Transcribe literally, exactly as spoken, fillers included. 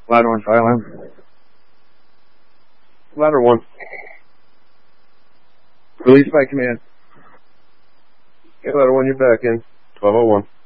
Ladder one, silent. Ladder one. Release by command. Okay, ladder one, you're back in. twelve oh one.